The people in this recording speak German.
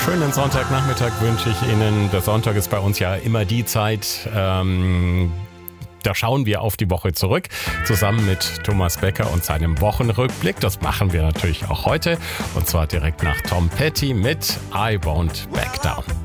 Schönen Sonntagnachmittag wünsche ich Ihnen. Der Sonntag ist bei uns ja immer die Zeit, da schauen wir auf die Woche zurück, zusammen mit Thomas Becker und seinem Wochenrückblick. Das machen wir natürlich auch heute, und zwar direkt nach Tom Petty mit I Won't Back Down.